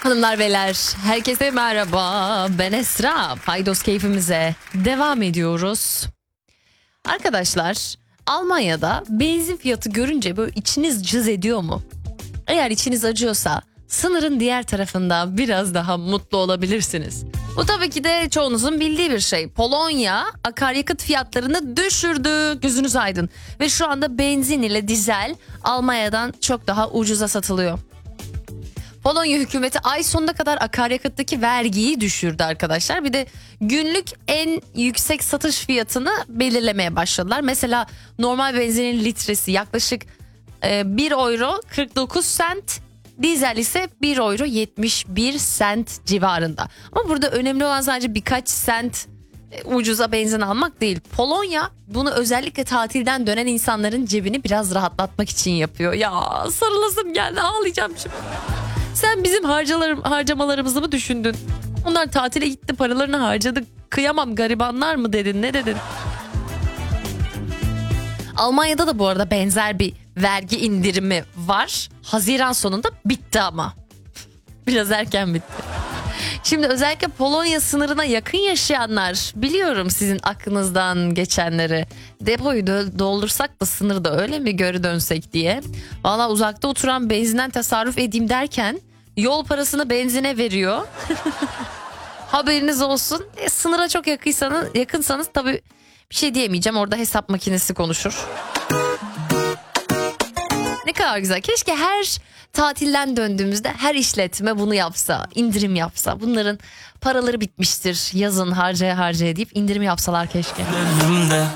Hanımlar beyler, herkese merhaba. Ben Esra. Paydos keyfimize devam ediyoruz. Arkadaşlar, Almanya'da benzin fiyatı görünce böyle içiniz cız ediyor mu? Eğer içiniz acıyorsa sınırın diğer tarafında biraz daha mutlu olabilirsiniz. Bu tabii ki de çoğunuzun bildiği bir şey. Polonya akaryakıt fiyatlarını düşürdü. Gözünüz aydın. Ve şu anda benzin ile dizel Almanya'dan çok daha ucuza satılıyor. Polonya hükümeti ay sonuna kadar akaryakıttaki vergiyi düşürdü arkadaşlar. Bir de günlük en yüksek satış fiyatını belirlemeye başladılar. Mesela normal benzinin litresi yaklaşık 1 euro 49 sent, dizel ise 1 euro 71 sent civarında. Ama burada önemli olan sadece birkaç sent ucuza benzin almak değil. Polonya bunu özellikle tatilden dönen insanların cebini biraz rahatlatmak için yapıyor. Ya sarılasım geldi, ağlayacağım şimdi. Sen bizim harcamalarımızı mı düşündün? Onlar tatile gitti, paralarını harcadı. Kıyamam garibanlar mı dedin, ne dedin? Almanya'da da bu arada benzer bir vergi indirimi var. Haziran sonunda bitti ama. Biraz erken bitti. Şimdi özellikle Polonya sınırına yakın yaşayanlar, biliyorum sizin aklınızdan geçenleri. Depoyu doldursak da sınırda öyle mi geri dönsek diye. Valla uzakta oturan benzinden tasarruf edeyim derken yol parasını benzine veriyor. Haberiniz olsun. Sınıra çok yakınsanız tabii bir şey diyemeyeceğim. Orada hesap makinesi konuşur. Ne kadar güzel. Keşke her tatilden döndüğümüzde her işletme bunu yapsa, indirim yapsa. Bunların paraları bitmiştir. Yazın harcaya deyip indirim yapsalar keşke.